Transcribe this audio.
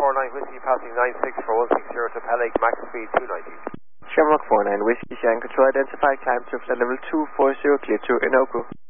49 Whiskey passing 96 for 160 to Peleg, max speed 290. Shamrock 49 Whiskey Sierra Control identified climb to flight level 240 clear to Inoku.